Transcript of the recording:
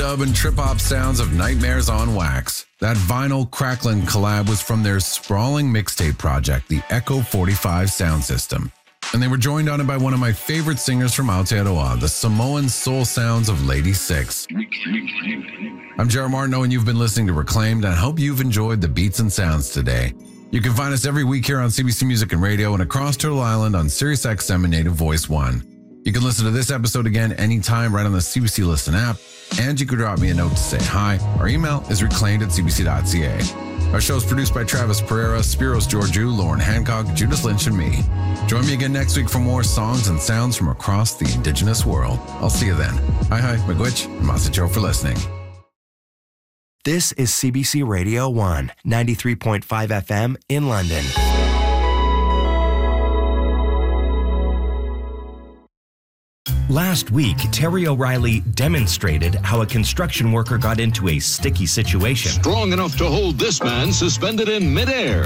Dub and trip-hop sounds of Nightmares on Wax. That vinyl crackling collab was from their sprawling mixtape project, the Echo 45 Sound System. And they were joined on it by one of my favorite singers from Aotearoa, the Samoan soul sounds of Lady Six. I'm Jared Martineau, and you've been listening to Reclaimed, and I hope you've enjoyed the beats and sounds today. You can find us every week here on CBC Music and Radio and across Turtle Island on SiriusXM and Native Voice 1. You can listen to this episode again anytime right on the CBC Listen app, and you can drop me a note to say hi. Our email is reclaimed@cbc.ca. Our show is produced by Travis Pereira, Spiros Georgiou, Lauren Hancock, Judith Lynch, and me. Join me again next week for more songs and sounds from across the Indigenous world. I'll see you then. Hi, Miigwech, and Masacho for listening. This is CBC Radio 1, 93.5 FM in London. Last week, Terry O'Reilly demonstrated how a construction worker got into a sticky situation. Strong enough to hold this man suspended in midair.